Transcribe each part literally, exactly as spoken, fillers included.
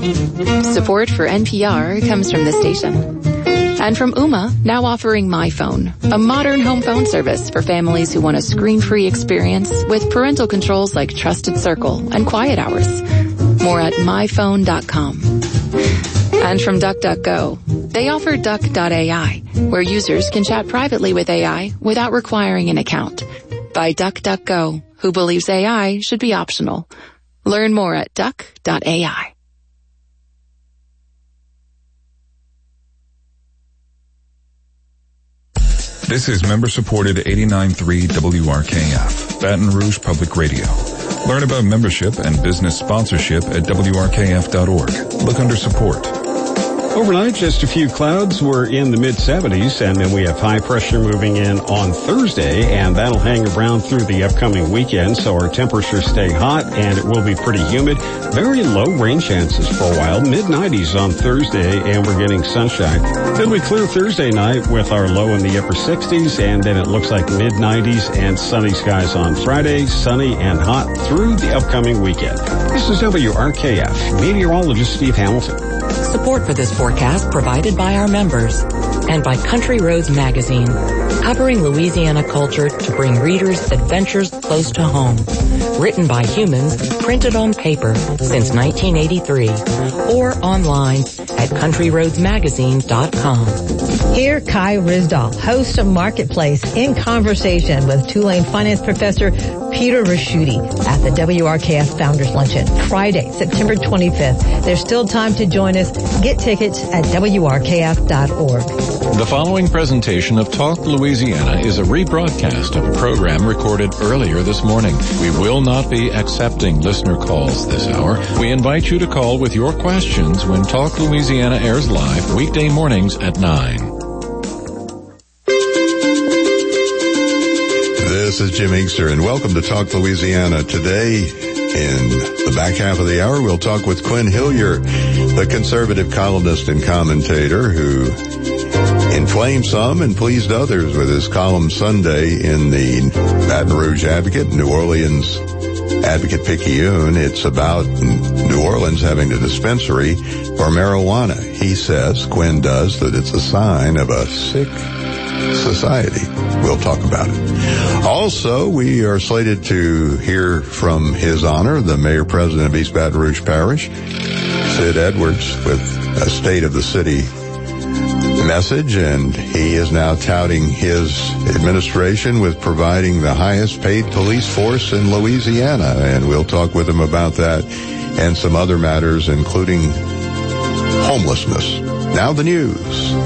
Support for N P R comes from the station. And from Ooma, now offering My Phone, a modern home phone service for families who want a screen-free experience with parental controls like Trusted Circle and Quiet Hours. More at my phone dot com. And from DuckDuckGo, they offer Duck dot A I, where users can chat privately with A I without requiring an account. By DuckDuckGo, who believes A I should be optional. Learn more at Duck dot A I. This is member-supported eighty-nine point three W R K F, Baton Rouge Public Radio. Learn about membership and business sponsorship at W R K F dot org. Look under support. Overnight, just a few clouds. We're in the mid seventies, and then we have high pressure moving in on Thursday, and that'll hang around through the upcoming weekend, so our temperatures stay hot, and it will be pretty humid. Very low rain chances for a while, mid nineties on Thursday, and we're getting sunshine. It'll be clear Thursday night with our low in the upper sixties, and then it looks like mid nineties and sunny skies on Friday, sunny and hot through the upcoming weekend. This is W R K F, meteorologist Steve Hamilton. Support for this forecast provided by our members and by Country Roads Magazine, covering Louisiana culture to bring readers adventures close to home. Written by humans, printed on paper since nineteen eighty-three, or online at country roads magazine dot com. Here, Kai Rizdal, host of Marketplace, in conversation with Tulane finance professor Peter Raschuti at the W R K F Founders Luncheon, Friday, September twenty-fifth. There's still time to join us. Get tickets at W R K F dot org. The following presentation of Talk Louisiana is a rebroadcast of a program recorded earlier this morning. We will not be accepting listener calls this hour. We invite you to call with your questions when Talk Louisiana airs live weekday mornings at nine. This is Jim Inkster, and welcome to Talk Louisiana. Today, in the back half of the hour, we'll talk with Quinn Hillier, the conservative columnist and commentator who inflamed some and pleased others with his column Sunday in the Baton Rouge Advocate, New Orleans Advocate-Picayune. It's about New Orleans having a dispensary for marijuana. He says, Quinn does, that it's a sign of a sick society. We'll talk about it. Also, we are slated to hear from His Honor, the Mayor-President of East Baton Rouge Parish, Sid Edwards, with a State of the City message, and he is now touting his administration with providing the highest paid police force in Louisiana, and we'll talk with him about that and some other matters, including homelessness. Now the news.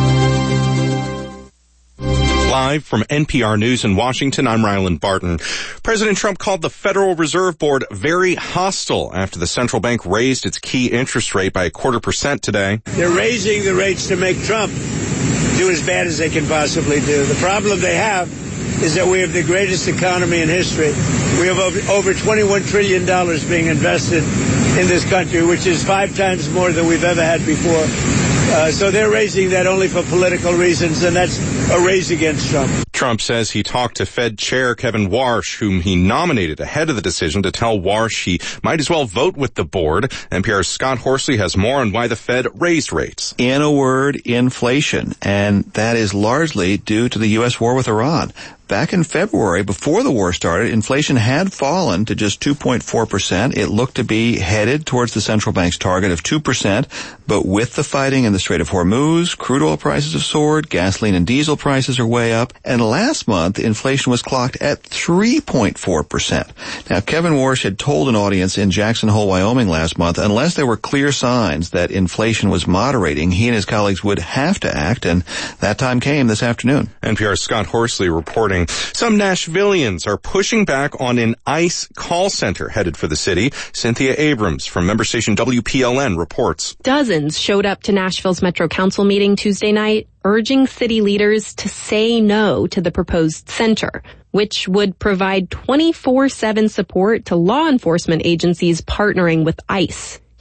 Live from N P R News in Washington, I'm Ryland Barton. President Trump called the Federal Reserve Board very hostile after the central bank raised its key interest rate by a quarter percent today. They're raising the rates to make Trump do as bad as they can possibly do. The problem they have is that we have the greatest economy in history. We have over, over twenty-one trillion dollars being invested in this country, which is five times more than we've ever had before. Uh, so they're raising that only for political reasons, and that's a raise against Trump. Trump says he talked to Fed Chair Kevin Warsh, whom he nominated ahead of the decision, to tell Warsh he might as well vote with the board. N P R's Scott Horsley has more on why the Fed raised rates. In a word, inflation, and that is largely due to the U S war with Iran. Back in February, before the war started, inflation had fallen to just two point four percent. It looked to be headed towards the central bank's target of two percent. But with the fighting in the Strait of Hormuz, crude oil prices have soared, gasoline and diesel prices are way up, and last month, inflation was clocked at three point four percent. Now, Kevin Warsh had told an audience in Jackson Hole, Wyoming last month, unless there were clear signs that inflation was moderating, he and his colleagues would have to act, and that time came this afternoon. N P R's Scott Horsley reporting. Some Nashvillians are pushing back on an ICE call center headed for the city. Cynthia Abrams from member station W P L N reports. Dozens showed up to Nashville's Metro Council meeting Tuesday night, urging city leaders to say no to the proposed center, which would provide twenty-four seven support to law enforcement agencies partnering with ICE.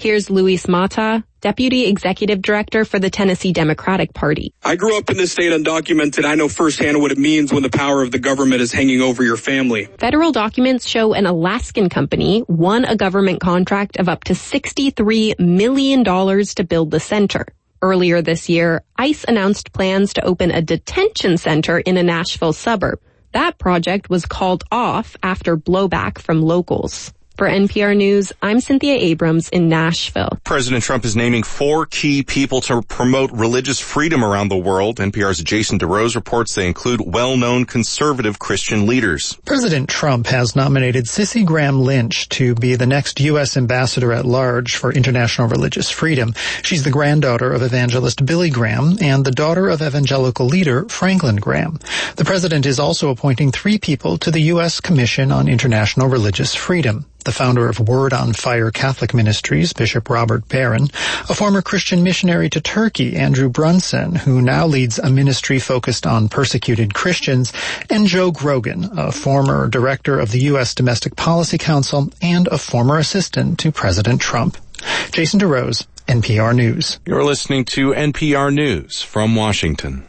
Here's Luis Mata, Deputy Executive Director for the Tennessee Democratic Party. I grew up in this state undocumented. I know firsthand what it means when the power of the government is hanging over your family. Federal documents show an Alaskan company won a government contract of up to sixty-three million dollars to build the center. Earlier this year, ICE announced plans to open a detention center in a Nashville suburb. That project was called off after blowback from locals. For N P R News, I'm Cynthia Abrams in Nashville. President Trump is naming four key people to promote religious freedom around the world. N P R's Jason DeRose reports they include well-known conservative Christian leaders. President Trump has nominated Cissy Graham Lynch to be the next U S ambassador at large for international religious freedom. She's the granddaughter of evangelist Billy Graham and the daughter of evangelical leader Franklin Graham. The president is also appointing three people to the U S Commission on International Religious Freedom. The founder of Word on Fire Catholic Ministries, Bishop Robert Barron, a former Christian missionary to Turkey, Andrew Brunson, who now leads a ministry focused on persecuted Christians, and Joe Grogan, a former director of the U S Domestic Policy Council and a former assistant to President Trump. Jason DeRose, N P R News. You're listening to N P R News from Washington.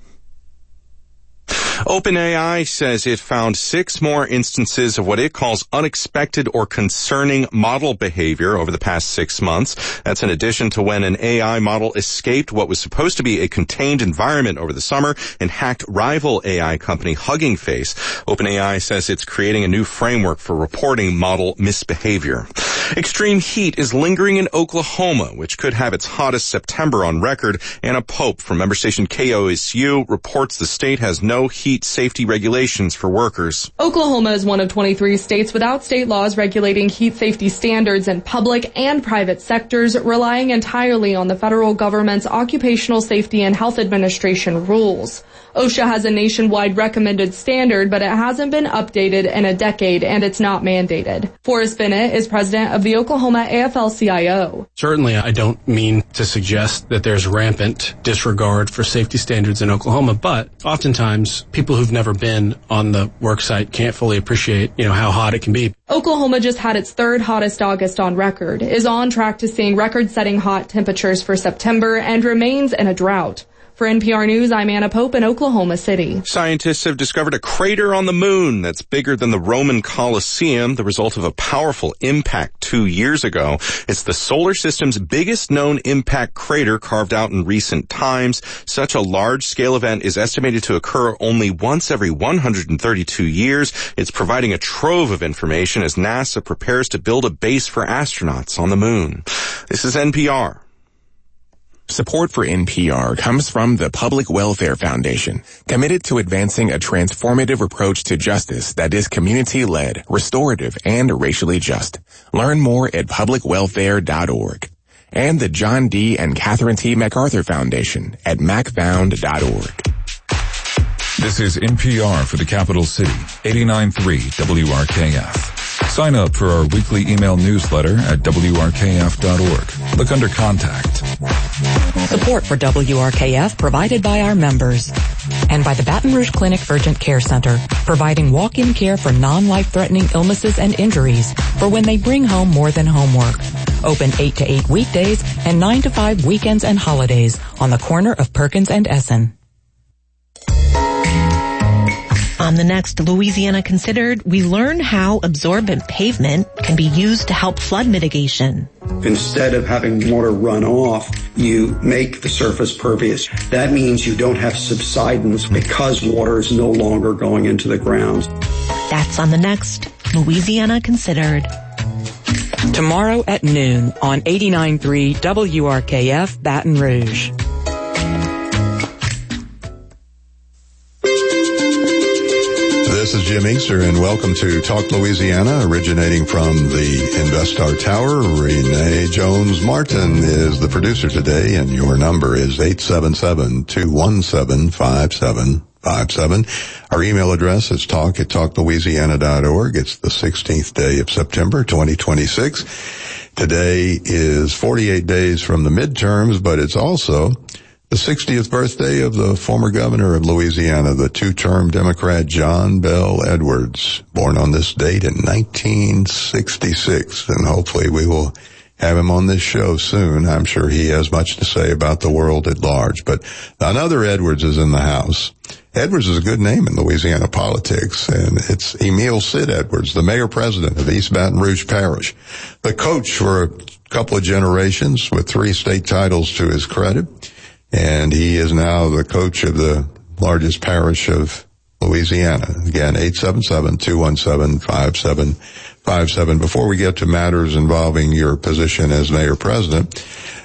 OpenAI says it found six more instances of what it calls unexpected or concerning model behavior over the past six months. That's in addition to when an A I model escaped what was supposed to be a contained environment over the summer and hacked rival A I company Hugging Face. OpenAI says it's creating a new framework for reporting model misbehavior. Extreme heat is lingering in Oklahoma, which could have its hottest September on record. Anna Pope from member station K O S U reports the state has no heat safety regulations for workers. Oklahoma is one of twenty-three states without state laws regulating heat safety standards in public and private sectors, relying entirely on the federal government's Occupational Safety and Health Administration rules. OSHA has a nationwide recommended standard, but it hasn't been updated in a decade, and it's not mandated. Forrest Bennett is president of the Oklahoma A F L C I O. Certainly, I don't mean to suggest that there's rampant disregard for safety standards in Oklahoma, but oftentimes people who've never been on the work site can't fully appreciate, you know, how hot it can be. Oklahoma just had its third hottest August on record, is on track to seeing record-setting hot temperatures for September, and remains in a drought. For N P R News, I'm Anna Pope in Oklahoma City. Scientists have discovered a crater on the moon that's bigger than the Roman Colosseum, the result of a powerful impact two years ago. It's the solar system's biggest known impact crater carved out in recent times. Such a large-scale event is estimated to occur only once every one hundred thirty-two years. It's providing a trove of information as NASA prepares to build a base for astronauts on the moon. This is N P R. Support for N P R comes from the Public Welfare Foundation, committed to advancing a transformative approach to justice that is community-led, restorative, and racially just. Learn more at public welfare dot org. And the John D. and Catherine T. MacArthur Foundation at mac found dot org. This is N P R for the capital city, eighty-nine point three W R K F. Sign up for our weekly email newsletter at W R K F dot org. Look under Contact. Support for W R K F provided by our members. And by the Baton Rouge Clinic Urgent Care Center, providing walk-in care for non-life-threatening illnesses and injuries for when they bring home more than homework. Open eight to eight weekdays and nine to five weekends and holidays on the corner of Perkins and Essen. On the next Louisiana Considered, we learn how absorbent pavement can be used to help flood mitigation. Instead of having water run off, you make the surface pervious. That means you don't have subsidence because water is no longer going into the ground. That's on the next Louisiana Considered. Tomorrow at noon on eighty-nine point three W R K F Baton Rouge. This is Jim Inkster, and welcome to Talk Louisiana, originating from the InvestStar Tower. Renee Jones-Martin is the producer today, and your number is eight seven seven, two one seven, five seven five seven. Our email address is talk at talk louisiana dot org. It's the sixteenth day of September, twenty twenty-six. Today is forty-eight days from the midterms, but it's also the sixtieth birthday of the former governor of Louisiana, the two-term Democrat John Bel Edwards, born on this date in nineteen sixty-six. And hopefully we will have him on this show soon. I'm sure he has much to say about the world at large. But another Edwards is in the house. Edwards is a good name in Louisiana politics, and it's Emil Sid Edwards, the mayor-president of East Baton Rouge Parish, the coach for a couple of generations with three state titles to his credit, and he is now the coach of the largest parish of Louisiana. Again, eight seven seven, two one seven, five seven five seven. Before we get to matters involving your position as mayor-president,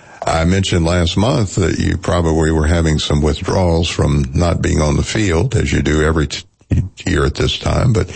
I mentioned last month that you probably were having some withdrawals from not being on the field, as you do every t- year at this time, but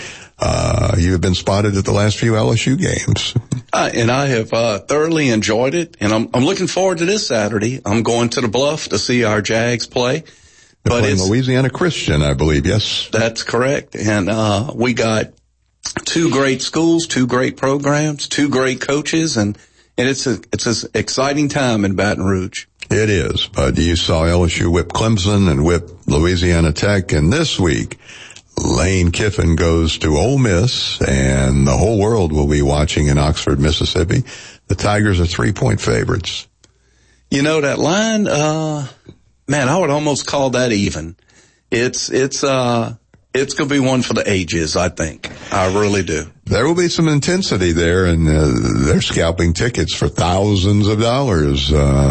uh you have been spotted at the last few L S U games. Uh, and I have uh thoroughly enjoyed it, and I'm I'm looking forward to this Saturday. I'm going to the Bluff to see our Jags play. They're but it's Louisiana Christian, I believe, yes? That's correct. And uh we got two great schools, two great programs, two great coaches, and And it's a, it's an exciting time in Baton Rouge. It is. But you saw L S U whip Clemson and whip Louisiana Tech. And this week, Lane Kiffin goes to Ole Miss, and the whole world will be watching in Oxford, Mississippi. The Tigers are three-point favorites. You know, that line, uh, man, I would almost call that even. It's, it's, uh, it's going to be one for the ages, I think. I really do. There will be some intensity there, and uh, they're scalping tickets for thousands of dollars.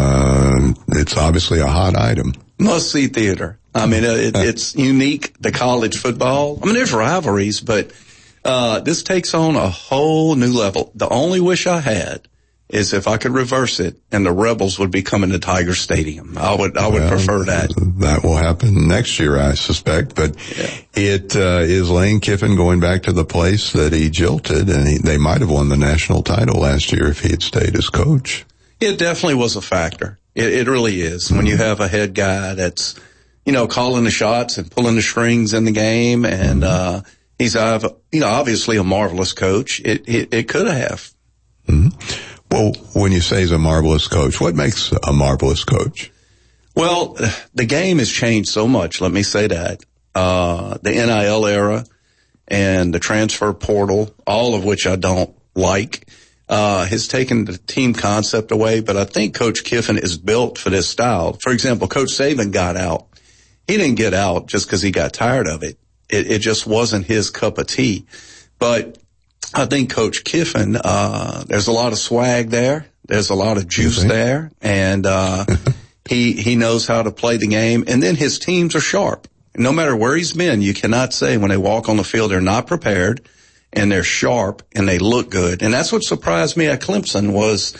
Uh, it's obviously a hot item. Must-see theater. I mean, it, it's unique to college football. I mean, there's rivalries, but uh this takes on a whole new level. The only wish I had is if I could reverse it and the Rebels would be coming to Tiger Stadium. I would, I would well, prefer that. That will happen next year, I suspect, but yeah. it, uh, is Lane Kiffin going back to the place that he jilted, and he, they might have won the national title last year if he had stayed as coach. It definitely was a factor. It, it really is. Mm-hmm. When you have a head guy that's, you know, calling the shots and pulling the strings in the game, and, mm-hmm. uh, he's, uh, you know, obviously a marvelous coach. It, it, it could have. Mm-hmm. Well, when you say he's a marvelous coach, what makes a marvelous coach? Well, the game has changed so much. Let me say that. Uh, the N I L era and the transfer portal, all of which I don't like, uh, has taken the team concept away. But I think Coach Kiffin is built for this style. For example, Coach Saban got out. He didn't get out just because he got tired of it. It, it just wasn't his cup of tea. But I think Coach Kiffin, uh, there's a lot of swag there. There's a lot of juice there. And, uh, he, he knows how to play the game. And then his teams are sharp. No matter where he's been, you cannot say when they walk on the field, they're not prepared and they're sharp and they look good. And that's what surprised me at Clemson was,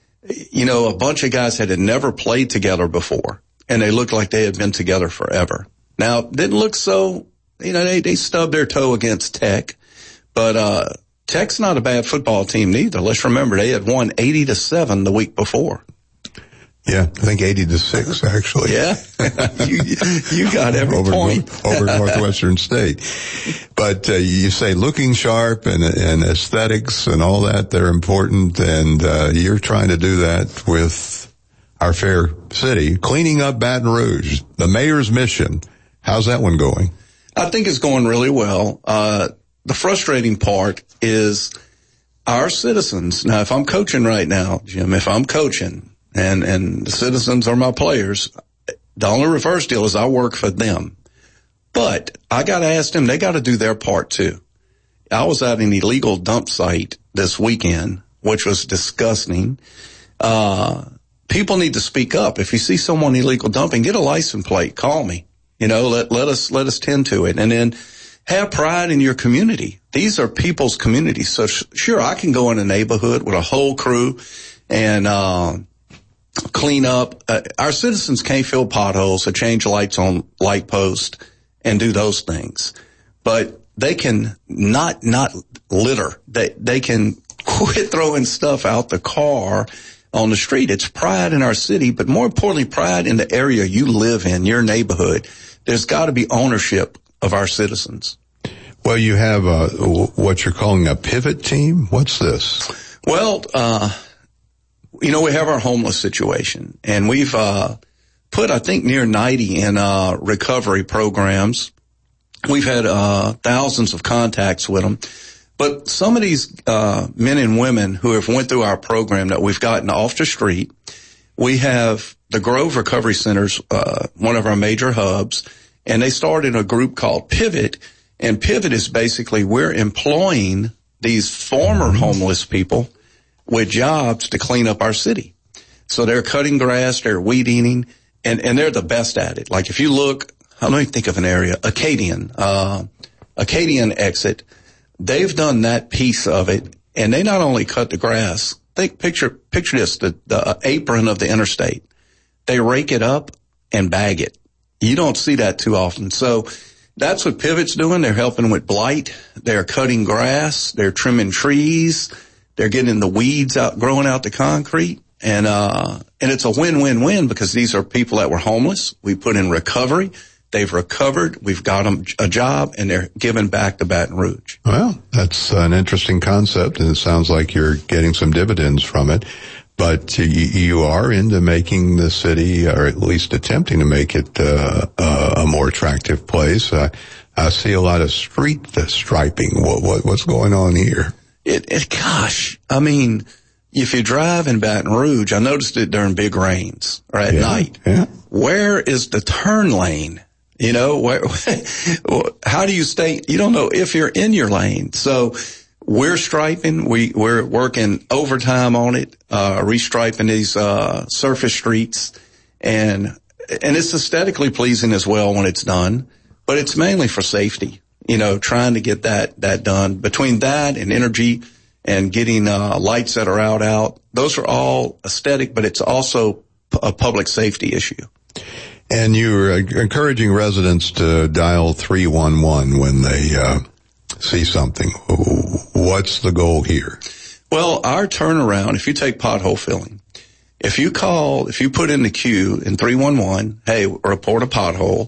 you know, a bunch of guys that had never played together before and they looked like they had been together forever. Now, didn't look so, you know, they, they stubbed their toe against Tech, but, uh, Tech's not a bad football team neither. Let's remember they had won eighty to seven the week before. Yeah, I think eighty to six actually. Yeah, you, you got every over, point over Northwestern State. But uh, you say looking sharp and and aesthetics and all that, they're important, and uh, you're trying to do that with our fair city, cleaning up Baton Rouge, the mayor's mission. How's that one going? I think it's going really well. Uh, the frustrating part is our citizens. Now, if I'm coaching right now, Jim, if I'm coaching and, and the citizens are my players, the only reverse deal is I work for them. But I got to ask them, they got to do their part too. I was at an illegal dump site this weekend, which was disgusting. Uh, people need to speak up. If you see someone illegal dumping, get a license plate, call me. You know, let, let us, let us tend to it. And then have pride in your community. These are people's communities. So sh- sure, I can go in a neighborhood with a whole crew and, uh, clean up. Uh, our citizens can't fill potholes or change lights on light posts and do those things. But they can not, not litter. They, they can quit throwing stuff out the car on the street. It's pride in our city, but more importantly, pride in the area you live in, your neighborhood. There's got to be ownership of our citizens. Well, you have a, what you're calling a pivot team. What's this? Well, uh, you know, we have our homeless situation, and we've uh, put, I think, near ninety in uh, recovery programs. We've had uh, thousands of contacts with them. But some of these uh men and women who have went through our program that we've gotten off the street, we have the Grove Recovery Center's uh one of our major hubs, and they started a group called Pivot. And Pivot is basically we're employing these former homeless people with jobs to clean up our city. So they're cutting grass, they're weed eating, and, and they're the best at it. Like if you look, let me think of an area, Acadian, uh, Acadian exit, they've done that piece of it, and they not only cut the grass, think, picture, picture this, the, the apron of the interstate. They rake it up and bag it. You don't see that too often. So that's what Pivot's doing. They're helping with blight. They're cutting grass. They're trimming trees. They're getting the weeds out, growing out the concrete. And, uh, and it's a win-win-win because these are people that were homeless. We put in recovery. They've recovered. We've got them a job, and they're giving back to Baton Rouge. Well, that's an interesting concept, and it sounds like you're getting some dividends from it. But you, you are into making the city, or at least attempting to make it uh, uh, a more attractive place. Uh, I see a lot of street striping. What, what what's going on here? It, it, gosh, I mean, if you drive in Baton Rouge, I noticed it during big rains or at yeah, night. Yeah. Where is the turn lane? You know, where, how do you stay? You don't know if you're in your lane. So we're striping. We, we're working overtime on it, uh, restriping these, uh, surface streets. And, and it's aesthetically pleasing as well when it's done, but it's mainly for safety, you know, trying to get that, that done. Between that and energy and getting, uh, lights that are out, out, those are all aesthetic, but it's also a public safety issue. And you're encouraging residents to dial three one one when they, uh, see something. What's the goal here? Well, our turnaround, if you take pothole filling, if you call, if you put in the queue in three one one, hey, report a pothole,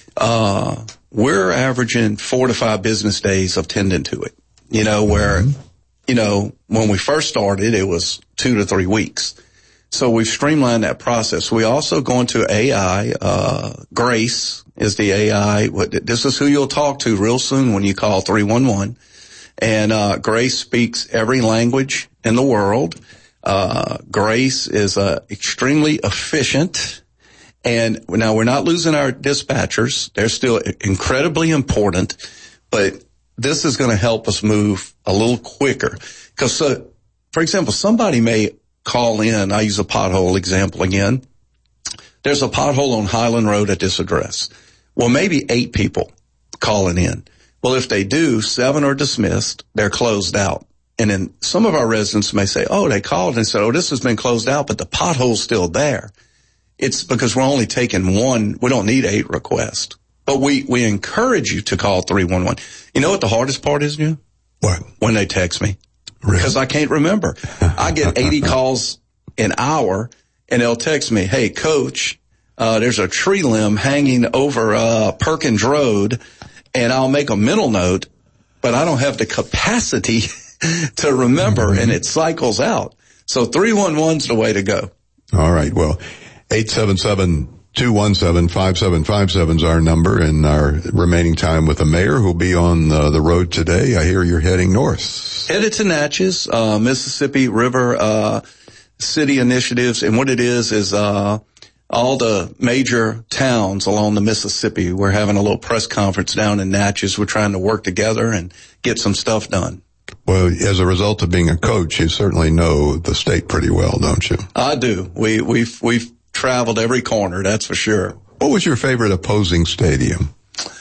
uh, we're averaging four to five business days of tending to it. You know, where, mm-hmm. you know, when we first started, it was two to three weeks. So we've streamlined that process. We also go into A I, uh, Grace is the A I. This is who you'll talk to real soon when you call three one one. And, uh, Grace speaks every language in the world. Uh, Grace is, uh, extremely efficient. And now we're not losing our dispatchers. They're still incredibly important, but this is going to help us move a little quicker. Cause, uh, for example, somebody may call in. I use a pothole example again. There's a pothole on Highland Road at this address. Well, maybe eight people calling in. Well, if they do, seven are dismissed. They're closed out. And then some of our residents may say, oh, they called and said, oh, this has been closed out, but the pothole's still there. It's because we're only taking one. We don't need eight requests. But we, we encourage you to call three one one. You know what the hardest part is, Jim? What? When they text me. Really? Because I can't remember. I get eighty calls an hour, and they'll text me, hey, Coach, uh, there's a tree limb hanging over uh, Perkins Road, and I'll make a mental note, but I don't have the capacity to remember, mm-hmm. and it cycles out. So three one one's the way to go. All right. Well, eight seven seven, two one seven, five seven five seven is our number, and our remaining time with the mayor who'll be on uh, the road today. I hear you're heading north. Headed to Natchez, uh, Mississippi River, uh, city initiatives. And what it is, is, uh, all the major towns along the Mississippi. We're having a little press conference down in Natchez. We're trying to work together and get some stuff done. Well, as a result of being a coach, you certainly know the state pretty well, don't you? I do. We, we've, we've traveled every corner, that's for sure. What was your favorite opposing stadium?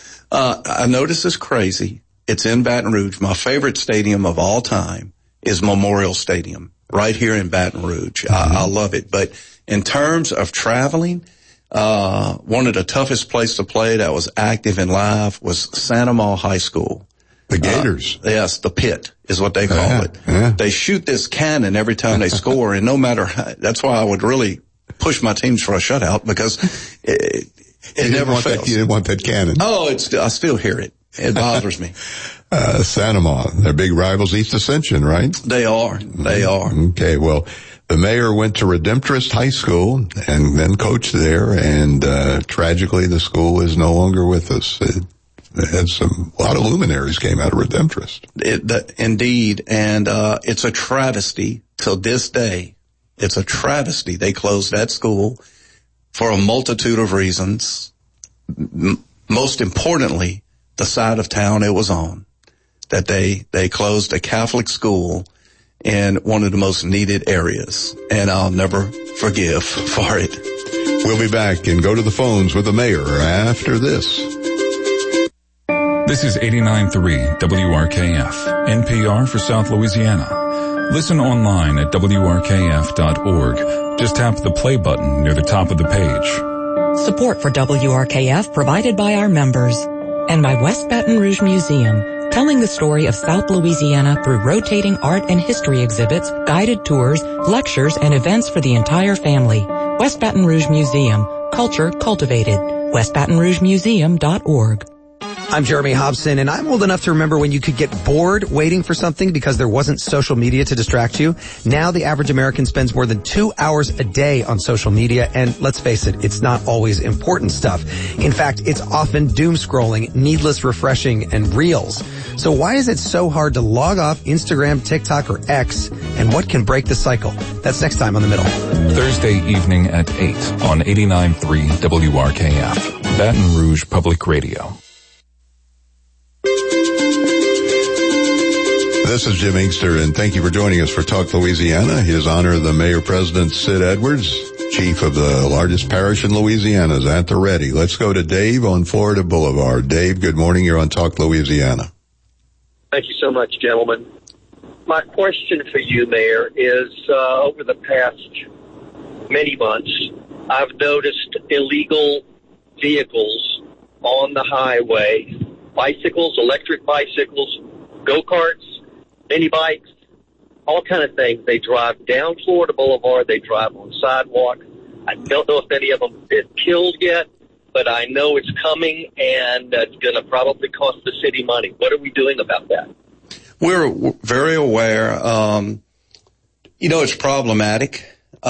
Uh, I know this is crazy. It's in Baton Rouge. My favorite stadium of all time is Memorial Stadium, right here in Baton Rouge. Mm-hmm. I, I love it. But in terms of traveling, uh, one of the toughest places to play that was active and live was Santa Ma High School. The Gators. Uh, yes, the pit is what they call yeah, it. Yeah. They shoot this cannon every time they score, and no matter how, that's why I would really push my teams for a shutout, because it, it you never want fails. That, you didn't want that cannon. Oh, it's, I still hear it. It bothers me. Uh, Santa Ma, they're big rivals, East Ascension, right? They are. They are. Okay, well, the mayor went to Redemptorist High School and then coached there, and uh tragically the school is no longer with us. It, and some, a lot of luminaries came out of Redemptorist. It, the, indeed, and uh, it's a travesty till this day. It's a travesty. They closed that school for a multitude of reasons. M- most importantly, the side of town it was on. That they, they closed a Catholic school in one of the most needed areas. And I'll never forgive for it. We'll be back and go to the phones with the mayor after this. This is eighty-nine point three W R K F, N P R for South Louisiana. Listen online at W R K F dot org. Just tap the play button near the top of the page. Support for W R K F provided by our members and by West Baton Rouge Museum, telling the story of South Louisiana through rotating art and history exhibits, guided tours, lectures, and events for the entire family. West Baton Rouge Museum, culture cultivated. west baton rouge museum dot org. I'm Jeremy Hobson, and I'm old enough to remember when you could get bored waiting for something because there wasn't social media to distract you. Now the average American spends more than two hours a day on social media, and let's face it, it's not always important stuff. In fact, it's often doom scrolling, needless refreshing, and reels. So why is it so hard to log off Instagram, TikTok, or X, and what can break the cycle? That's next time on The Middle. Thursday evening at eight on eighty-nine point three W R K F, Baton Rouge Public Radio. This is Jim Inkster, and thank you for joining us for Talk Louisiana. His honor, the Mayor-President Sid Edwards, chief of the largest parish in Louisiana, is at the ready. Let's go to Dave on Florida Boulevard. Dave, good morning. You're on Talk Louisiana. Thank you so much, gentlemen. My question for you, Mayor, is uh, over the past many months, I've noticed illegal vehicles on the highway, bicycles, electric bicycles, go-karts, mini bikes, all kind of things. They drive down Florida Boulevard. They drive on sidewalk. I don't know if any of them have been killed yet, but I know it's coming, and it's going to probably cost the city money. What are we doing about that? We're very aware. Um, you know, it's problematic.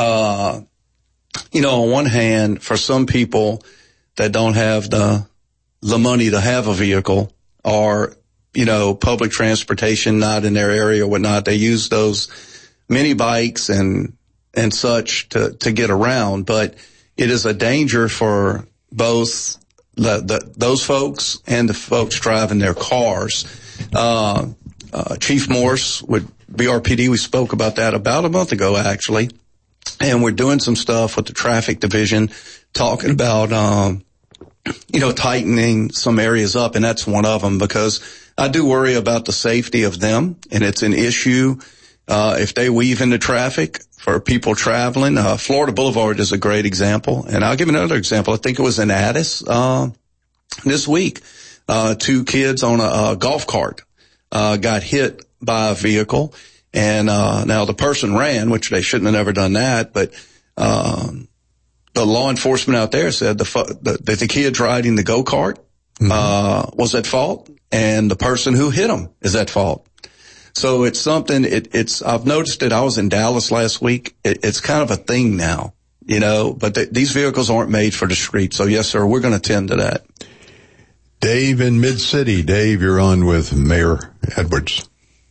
Uh, you know, on one hand, for some people that don't have the the money to have a vehicle, or you know, public transportation not in their area or whatnot, they use those mini bikes and, and such to, to get around. But it is a danger for both the, the, those folks and the folks driving their cars. Uh, uh, Chief Morse with B R P D, we spoke about that about a month ago, actually. And we're doing some stuff with the traffic division talking about, um, you know, tightening some areas up, and that's one of them, because I do worry about the safety of them, and it's an issue uh if they weave into traffic for people traveling. Uh Florida Boulevard is a great example, and I'll give another example. I think it was in Addis uh this week. Uh two kids on a, a golf cart uh got hit by a vehicle, and uh now the person ran, which they shouldn't have never done that, but um the law enforcement out there said the, the, that the kid riding the go-kart mm-hmm. uh, was at fault, and the person who hit him is at fault. So it's something, it, it's, I've noticed it. I was in Dallas last week. It, it's kind of a thing now, you know, but th- these vehicles aren't made for the street. So yes, sir, we're going to tend to that. Dave in Mid-City. Dave, you're on with Mayor Edwards.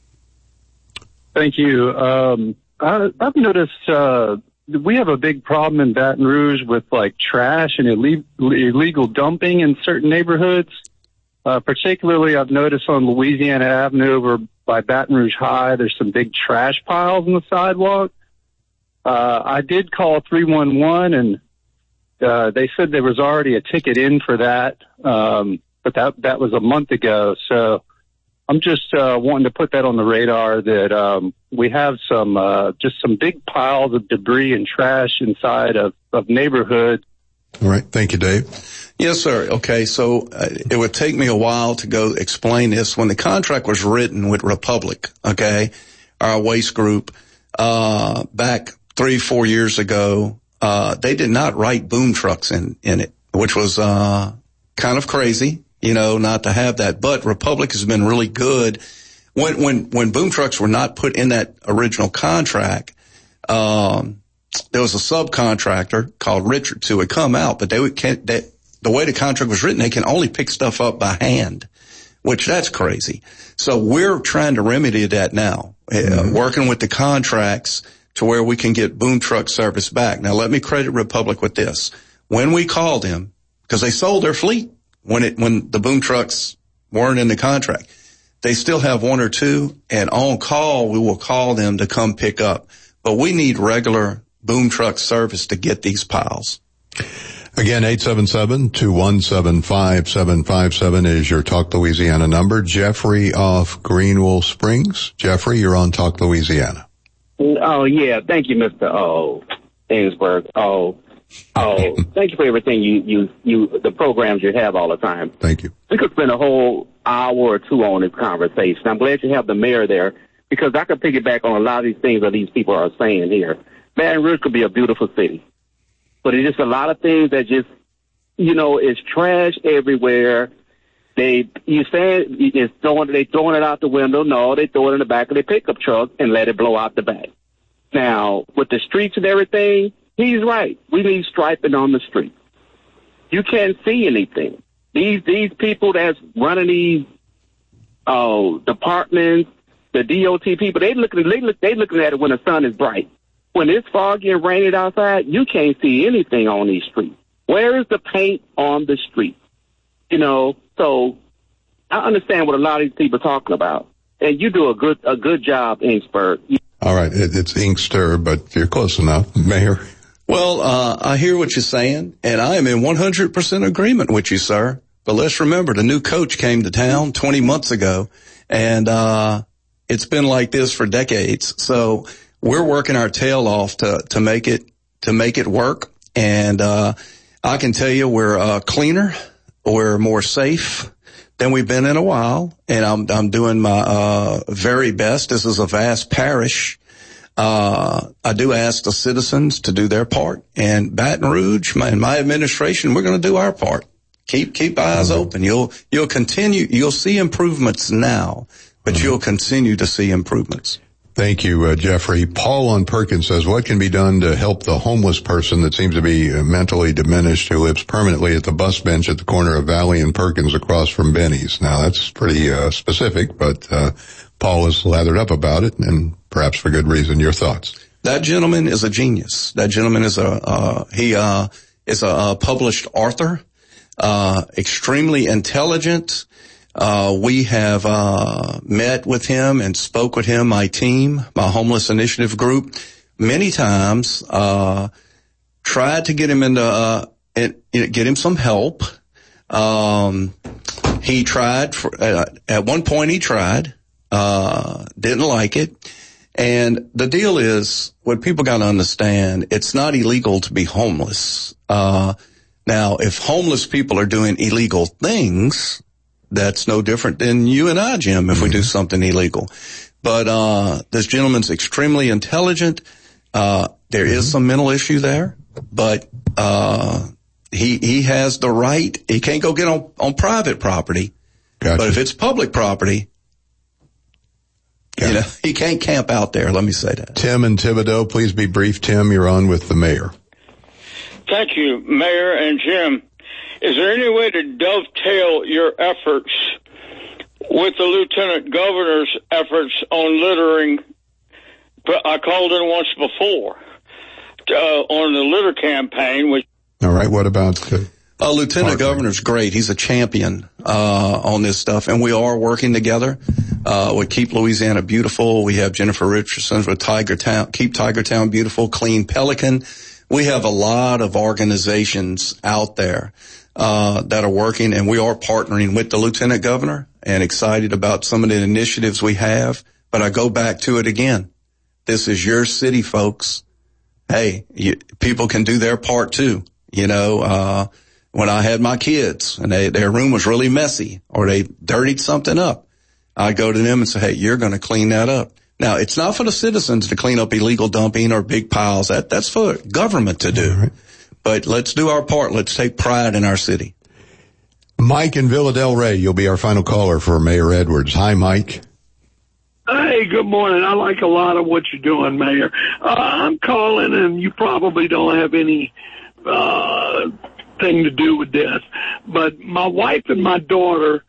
Thank you. Um, I, I've noticed, uh, we have a big problem in Baton Rouge with like trash and ille- illegal dumping in certain neighborhoods. Uh, particularly I've noticed on Louisiana Avenue over by Baton Rouge High, there's some big trash piles on the sidewalk. Uh, I did call three one one, and, uh, they said there was already a ticket in for that. Um, but that, that was a month ago. So I'm just, uh, wanting to put that on the radar that, um, we have some, uh, just some big piles of debris and trash inside of, of neighborhoods. All right. Thank you, Dave. Yes, sir. Okay. So uh, it would take me a while to go explain this. When the contract was written with Republic, okay, our waste group, uh, back three, four years ago, uh, they did not write boom trucks in, in it, which was, uh, kind of crazy, you know, not to have that. But Republic has been really good. When, when, when boom trucks were not put in that original contract, um, there was a subcontractor called Richards who would come out, but they would can't, they, the way the contract was written, they can only pick stuff up by hand. which that's crazy. So we're trying to remedy that now, mm-hmm. uh, working with the contracts to where we can get boom truck service back. Now, let me credit Republic with this. When we called them, because they sold their fleet when it when the boom trucks weren't in the contract, they still have one or two, and on call, we will call them to come pick up. But we need regular boom truck service to get these piles. Again, eight seven seven, two one seven, five seven five seven is your Talk Louisiana number. Jeffrey off Greenwell Springs. Jeffrey, you're on Talk Louisiana. Oh, yeah. Thank you, Mister Oh, Ainsberg. Oh, oh, thank you for everything you, you, you, the programs you have all the time. Thank you. We could spend a whole hour or two on this conversation. I'm glad you have the mayor there because I could piggyback on a lot of these things that these people are saying here. Baton Rouge could be a beautiful city. But it's just a lot of things that just, you know, it's trash everywhere. They, you say it's throwing, they throwing it out the window. No, they throw it in the back of their pickup truck and let it blow out the back. Now, with the streets and everything, he's right. We need striping on the street. You can't see anything. These, these people that's running these, oh, departments, the D O T people, they looking, they look, they looking at it when the sun is bright. When it's foggy and rainy outside, you can't see anything on these streets. Where is the paint on the street? You know, so I understand what a lot of these people are talking about. And you do a good a good job, Inkster. All right, it, it's Inkster, but you're close enough, Mayor. Well, uh, I hear what you're saying, and I am in one hundred percent agreement with you, sir. But let's remember, the new coach came to town twenty months ago, and uh it's been like this for decades. So we're working our tail off to, to make it, to make it work. And, uh, I can tell you we're, uh, cleaner, we're more safe than we've been in a while. And I'm, I'm doing my, uh, very best. This is a vast parish. Uh, I do ask the citizens to do their part, and Baton Rouge, my, in my administration, we're going to do our part. Keep, keep eyes open. You'll, you'll continue, you'll see improvements now, but you'll continue to see improvements. Thank you, uh, Jeffrey. Paul on Perkins says, what can be done to help the homeless person that seems to be uh, mentally diminished who lives permanently at the bus bench at the corner of Valley and Perkins across from Benny's? Now, that's pretty uh, specific, but uh, Paul is lathered up about it, and perhaps for good reason. Your thoughts? That gentleman is a genius. That gentleman is a, uh, he uh, is a uh, published author, uh, extremely intelligent. Uh, we have, uh, met with him and spoke with him, my team, my homeless initiative group, many times, uh, tried to get him into, uh, it, it, get him some help. Um, he tried for, uh, at one point he tried, uh, didn't like it. And the deal is, what people got to understand, it's not illegal to be homeless. Uh, now, if homeless people are doing illegal things, that's no different than you and I, Jim, if mm-hmm. we do something illegal. But, uh, this gentleman's extremely intelligent. Uh, there mm-hmm. is some mental issue there, but, uh, he, he has the right. He can't go get on, on private property. Gotcha. But if it's public property, gotcha. you know, he can't camp out there. Let me say that. Tim and Thibodaux, please be brief. Tim, you're on with the mayor. Thank you, Mayor and Jim. Is there any way to dovetail your efforts with the Lieutenant Governor's efforts on littering? I called in once before uh, on the litter campaign. Which All right, what about the uh, Lieutenant Governor's great. He's a champion uh, on this stuff, and we are working together. Uh, we Keep Louisiana Beautiful. We have Jennifer Richardson with Tiger Town, Keep Tiger Town Beautiful, Clean Pelican. We have a lot of organizations out there uh that are working, and we are partnering with the Lieutenant Governor and excited about some of the initiatives we have. But I go back to it again. This is your city, folks. Hey, you, people can do their part too. You know, uh when I had my kids and they, their room was really messy or they dirtied something up, I go to them and say, hey, you're going to clean that up. Now, it's not for the citizens to clean up illegal dumping or big piles. That That's for government to do. Right. But let's do our part. Let's take pride in our city. Mike in Villa Del Rey, you'll be our final caller for Mayor Edwards. Hi, Mike. Hey, good morning. I like a lot of what you're doing, Mayor. Uh, I'm calling, and you probably don't have any uh thing to do with this, but my wife and my daughter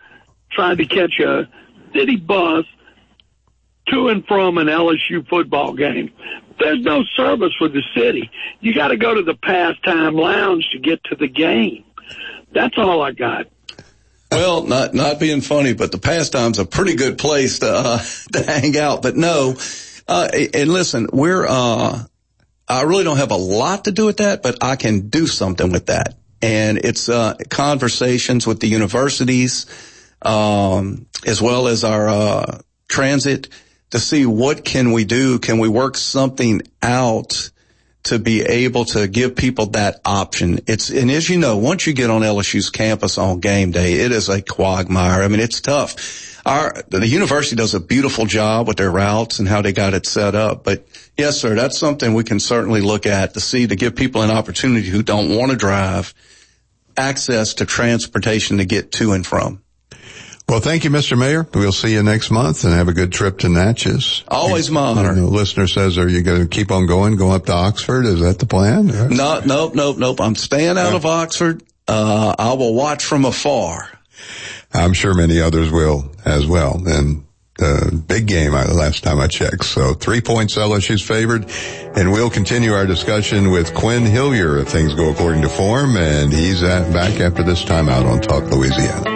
trying to catch a city bus to and from an L S U football game. There's no service for the city. You got to go to the Pastime Lounge to get to the game. That's all I got. Well, not not being funny, but the Pastime's a pretty good place to uh, to hang out. But no, uh, and listen, we're uh, I really don't have a lot to do with that, but I can do something with that, and it's uh, conversations with the universities, um, as well as our uh, transit, to see what can we do. Can we work something out to be able to give people that option? It's, and as you know, once you get on L S U's campus on game day, it is a quagmire. I mean, it's tough. Our, the university does a beautiful job with their routes and how they got it set up. But yes, sir, that's something we can certainly look at to see, to give people an opportunity who don't want to drive access to transportation to get to and from. Well, thank you, Mister Mayor. We'll see you next month, and have a good trip to Natchez. Always my honor. The listener says, are you going to keep on going, go up to Oxford? Is that the plan? No, nope, nope, nope. I'm staying out of Oxford. Uh, I will watch from afar. I'm sure many others will as well. And uh, big game last time I checked. So three points L S U's favored. And we'll continue our discussion with Quinn Hillier if things go according to form. And he's at, back after this timeout on Talk Louisiana.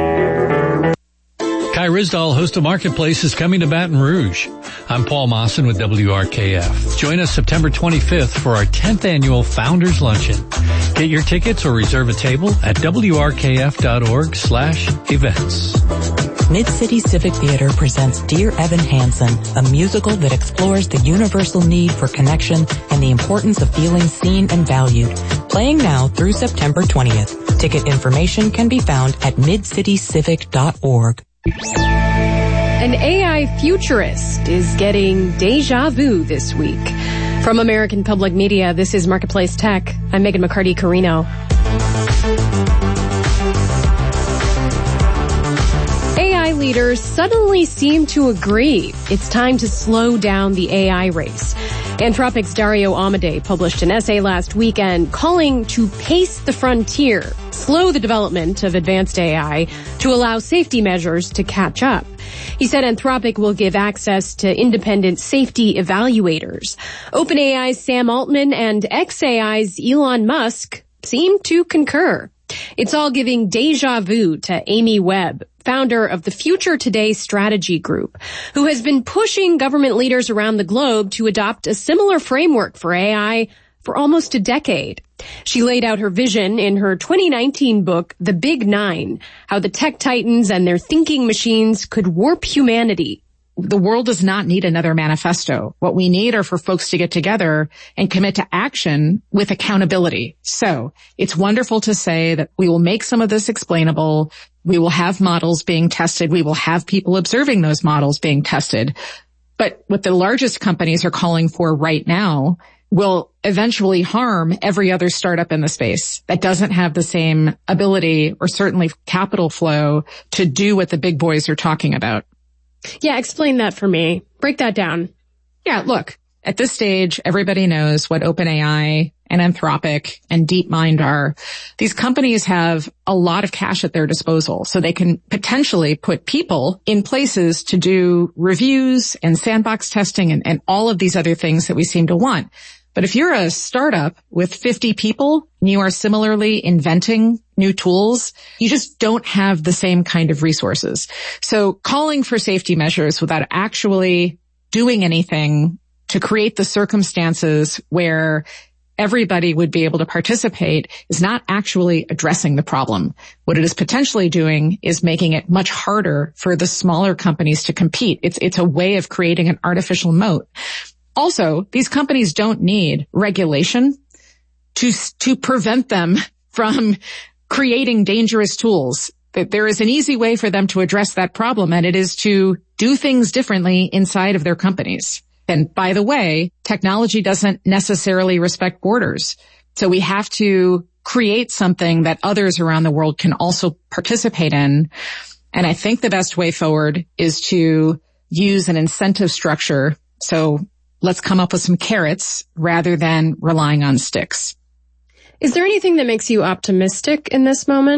Kai Ryssdal, host of Marketplace, is coming to Baton Rouge. I'm Paul Mawson with W R K F. Join us September twenty-fifth for our tenth annual Founders Luncheon. Get your tickets or reserve a table at W R K F dot org slash events. Mid-City Civic Theater presents Dear Evan Hansen, a musical that explores the universal need for connection and the importance of feeling seen and valued. Playing now through September twentieth. Ticket information can be found at mid city civic dot org. An A I futurist is getting deja vu this week. From American Public Media, this is Marketplace Tech. I'm Megan McCarty-Carino. A I leaders suddenly seem to agree it's time to slow down the A I race. Anthropic's Dario Amodei published an essay last weekend calling to pace the frontier, slow the development of advanced A I to allow safety measures to catch up. He said Anthropic will give access to independent safety evaluators. OpenAI's Sam Altman and xAI's Elon Musk seem to concur. It's all giving deja vu to Amy Webb, founder of the Future Today Strategy Group, who has been pushing government leaders around the globe to adopt a similar framework for A I for almost a decade. She laid out her vision in her twenty nineteen book, The Big Nine, how the tech titans and their thinking machines could warp humanity. The world does not need another manifesto. What we need are for folks to get together and commit to action with accountability. So it's wonderful to say that we will make some of this explainable. We will have models being tested. We will have people observing those models being tested. But what the largest companies are calling for right now will eventually harm every other startup in the space that doesn't have the same ability or certainly capital flow to do what the big boys are talking about. Yeah, explain that for me. Break that down. Yeah, look, at this stage, everybody knows what OpenAI and Anthropic and DeepMind are. These companies have a lot of cash at their disposal, so they can potentially put people in places to do reviews and sandbox testing and, and all of these other things that we seem to want. But if you're a startup with fifty people and you are similarly inventing new tools, you just don't have the same kind of resources. So calling for safety measures without actually doing anything to create the circumstances where everybody would be able to participate is not actually addressing the problem. What it is potentially doing is making it much harder for the smaller companies to compete. It's, it's a way of creating an artificial moat. Also, these companies don't need regulation to, to prevent them from creating dangerous tools. That there is an easy way for them to address that problem, and it is to do things differently inside of their companies. And by the way, technology doesn't necessarily respect borders. So we have to create something that others around the world can also participate in. And I think the best way forward is to use an incentive structure. So let's come up with some carrots rather than relying on sticks. Is there anything that makes you optimistic in this moment?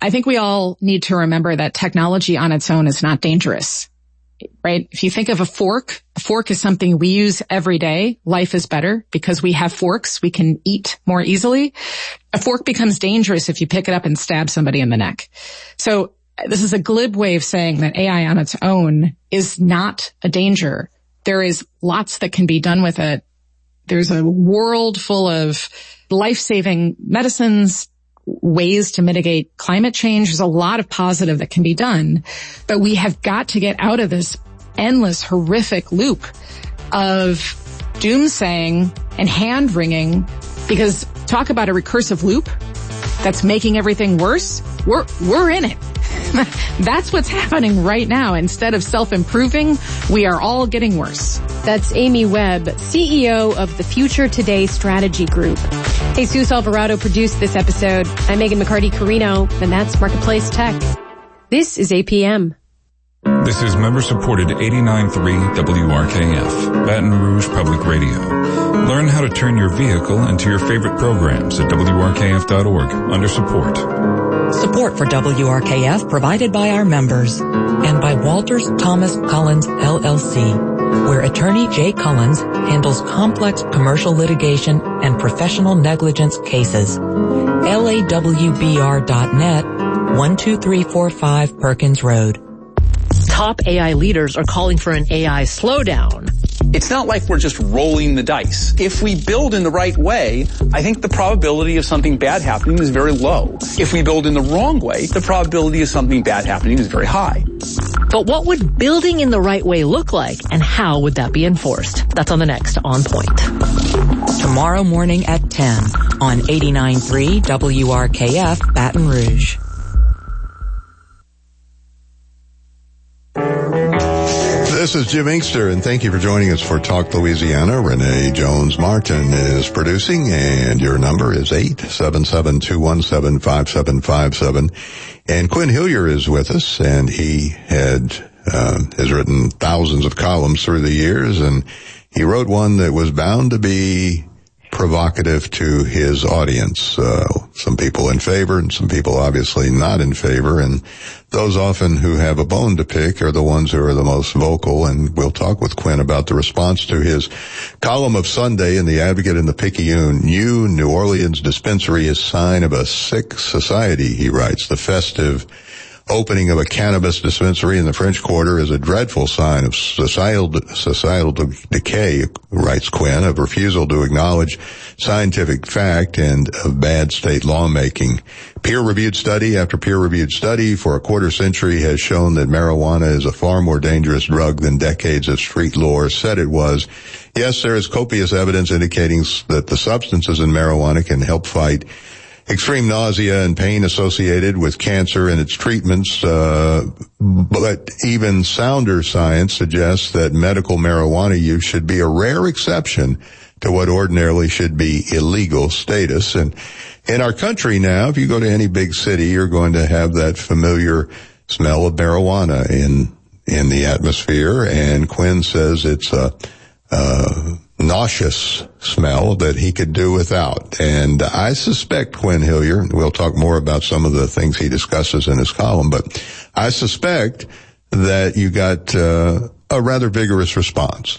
I think we all need to remember that technology on its own is not dangerous, right? If you think of a fork, a fork is something we use every day. Life is better because we have forks. We can eat more easily. A fork becomes dangerous if you pick it up and stab somebody in the neck. So this is a glib way of saying that A I on its own is not a danger. There is lots that can be done with it. There's a world full of life-saving medicines, ways to mitigate climate change. There's a lot of positive that can be done, but we have got to get out of this endless, horrific loop of doomsaying and hand-wringing, because talk about a recursive loop that's making everything worse. We're, we're in it. That's what's happening right now. Instead of self-improving, we are all getting worse. That's Amy Webb, C E O of the Future Today Strategy Group. Jesus Alvarado produced this episode. I'm Megan McCarty-Carino, and that's Marketplace Tech. This is A P M. This is member-supported eighty-nine point three W R K F, Baton Rouge Public Radio. Learn how to turn your vehicle into your favorite programs at W R K F dot org under support. Support for W R K F provided by our members and by Walters Thomas Collins L L C, where attorney Jay Collins handles complex commercial litigation and professional negligence cases. L A W B R dot net, one two three four five Perkins Road. Top A I leaders are calling for an A I slowdown. It's not like we're just rolling the dice. If we build in the right way, I think the probability of something bad happening is very low. If we build in the wrong way, the probability of something bad happening is very high. But what would building in the right way look like, and how would that be enforced? That's on the next On Point. Tomorrow morning at ten on eighty-nine point three W R K F Baton Rouge. This is Jim Inkster, and thank you for joining us for Talk Louisiana. Renee Jones-Martin is producing, and your number is eight seven seven, two one seven, five seven five seven. And Quinn Hillier is with us, and he had uh, has written thousands of columns through the years, and he wrote one that was bound to be provocative to his audience. Uh, some people in favor and some people obviously not in favor, and those often who have a bone to pick are the ones who are the most vocal. And we'll talk with Quinn about the response to his column of Sunday in the Advocate and the Picayune. New New Orleans dispensary is sign of a sick society, he writes. The festive opening of a cannabis dispensary in the French Quarter is a dreadful sign of societal, societal decay, writes Quinn, of refusal to acknowledge scientific fact and of bad state lawmaking. Peer-reviewed study after peer-reviewed study for a quarter century has shown that marijuana is a far more dangerous drug than decades of street lore said it was. Yes, there is copious evidence indicating that the substances in marijuana can help fight extreme nausea and pain associated with cancer and its treatments, uh, but even sounder science suggests that medical marijuana use should be a rare exception to what ordinarily should be illegal status. And in our country now, if you go to any big city, you're going to have that familiar smell of marijuana in in the atmosphere, and Quinn says it's a uh nauseous smell that he could do without. And I suspect Quinn Hillier, and we'll talk more about some of the things he discusses in his column, but I suspect that you got uh, a rather vigorous response.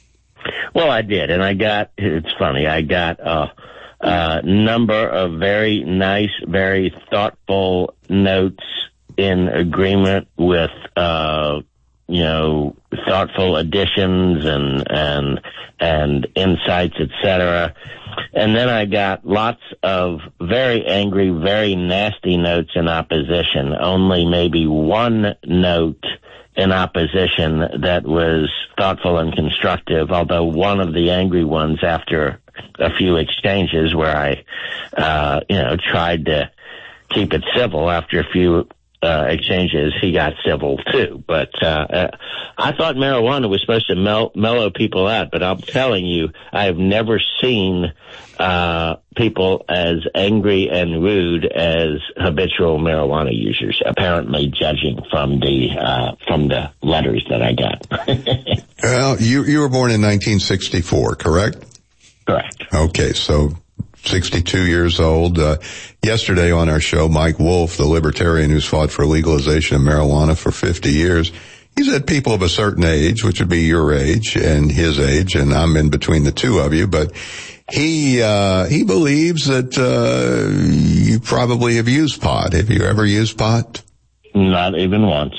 Well, I did, and I got, it's funny, I got a, a number of very nice, very thoughtful notes in agreement with, uh, you know, thoughtful additions and, and, and insights, et cetera. And then I got lots of very angry, very nasty notes in opposition. Only maybe one note in opposition that was thoughtful and constructive, although one of the angry ones after a few exchanges where I, uh, you know, tried to keep it civil after a few Uh, exchanges, he got civil too. But uh, uh I thought marijuana was supposed to mel- mellow people out, but I'm telling you, I have never seen uh people as angry and rude as habitual marijuana users, apparently, judging from the uh from the letters that I got. Well, you you were born in nineteen sixty-four, correct? Correct. Okay, so sixty-two years old. Uh, yesterday on our show, Mike Wolf, the libertarian who's fought for legalization of marijuana for fifty years, he said people of a certain age, which would be your age and his age, and I'm in between the two of you, but he, uh, he believes that, uh, you probably have used pot. Have you ever used pot? Not even once.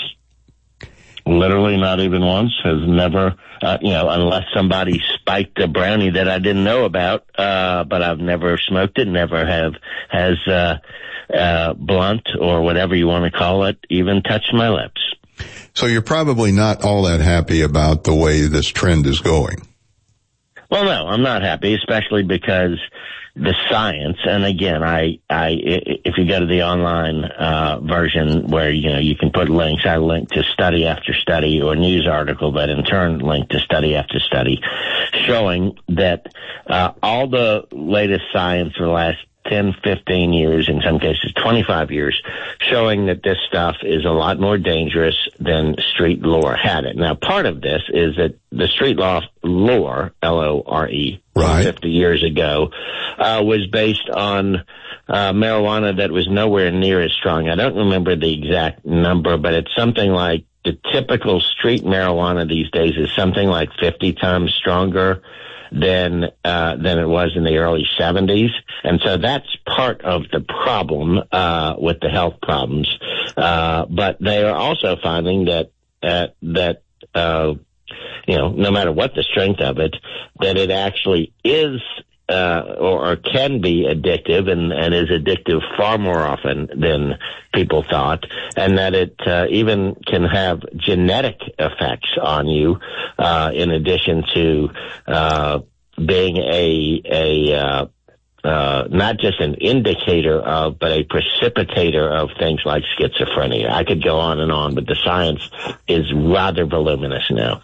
Literally not even once. Has never, uh, you know, unless somebody spiked a brownie that I didn't know about, uh, but I've never smoked it, never have, has, uh, uh, blunt or whatever you want to call it, even touched my lips. So you're probably not all that happy about the way this trend is going. Well, no, I'm not happy, especially because the science, and again, I, I, if you go to the online, uh, version where, you know, you can put links, I link to study after study or news article that in turn link to study after study showing that, uh, all the latest science for the last ten, fifteen years, in some cases twenty-five years, showing that this stuff is a lot more dangerous than street lore had it. Now, part of this is that the street law lore, L O R E, right, fifty years ago, uh, was based on uh, marijuana that was nowhere near as strong. I don't remember the exact number, but it's something like the typical street marijuana these days is something like fifty times stronger than uh than it was in the early seventies, and so that's part of the problem uh with the health problems. Uh but they are also finding that uh, that uh you know, no matter what the strength of it, that it actually is uh or, or can be addictive, and, and is addictive far more often than people thought, and that it uh, even can have genetic effects on you, uh in addition to uh being a a uh uh not just an indicator of, but a precipitator of things like schizophrenia. I could go on and on, but the science is rather voluminous now.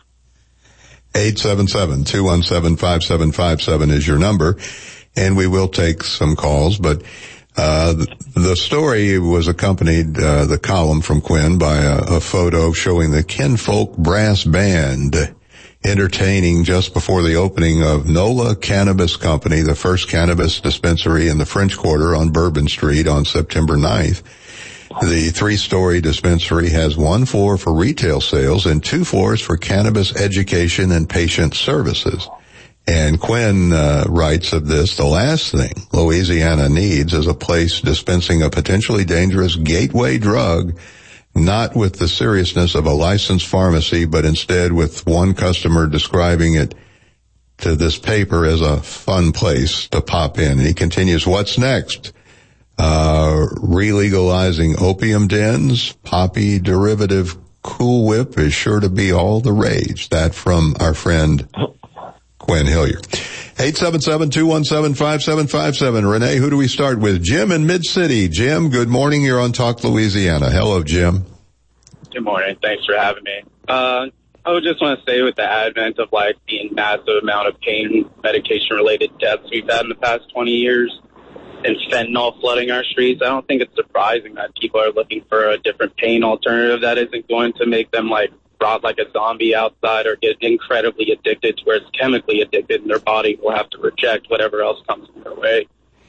eight seven seven, two one seven, five seven five seven is your number, and we will take some calls, but uh the, the story was accompanied, uh the column from Quinn, by a, a photo showing the Kinfolk Brass Band entertaining just before the opening of NOLA Cannabis Company, the first cannabis dispensary in the French Quarter on Bourbon Street, on September ninth. The three-story dispensary has one floor for retail sales and two floors for cannabis education and patient services. And Quinn uh, writes of this, the last thing Louisiana needs is a place dispensing a potentially dangerous gateway drug, not with the seriousness of a licensed pharmacy, but instead with one customer describing it to this paper as a fun place to pop in. And he continues, what's next? Uh, re-legalizing opium dens, poppy derivative Cool Whip is sure to be all the rage. That from our friend Quinn Hillier. eight seven seven, two one seven, five seven five seven. Renee, who do we start with? Jim in Mid-City. Jim, good morning. You're on Talk Louisiana. Hello, Jim. Good morning. Thanks for having me. Uh, I would just want to say, with the advent of like the massive amount of pain medication-related deaths we've had in the past twenty years and fentanyl flooding our streets, I don't think it's surprising that people are looking for a different pain alternative that isn't going to make them like rot like a zombie outside or get incredibly addicted to where it's chemically addicted and their body will have to reject whatever else comes in their way.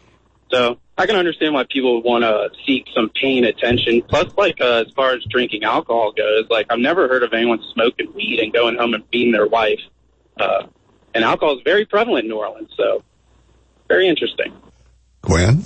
So I can understand why people would want to seek some pain attention. Plus, like, uh, as far as drinking alcohol goes, like, I've never heard of anyone smoking weed and going home and beating their wife. Uh, and alcohol is very prevalent in New Orleans, so very interesting. Gwen?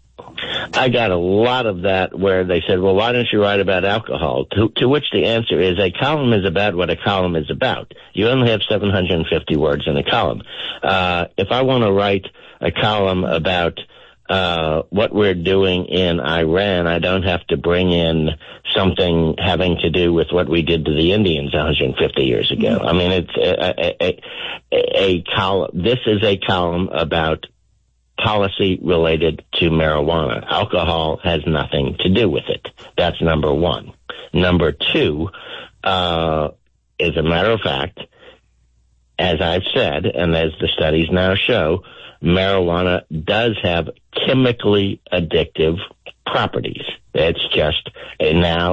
I got a lot of that where they said, well, why don't you write about alcohol? To, to which the answer is a column is about what a column is about. You only have seven hundred fifty words in a column. Uh, if I want to write a column about uh what we're doing in Iran, I don't have to bring in something having to do with what we did to the Indians one hundred fifty years ago. I mean, it's a, a, a, a column. This is a column about policy related to marijuana. Alcohol has nothing to do with it. That's number one. Number two, uh, as a matter of fact, as I've said, and as the studies now show, marijuana does have chemically addictive properties. It's just now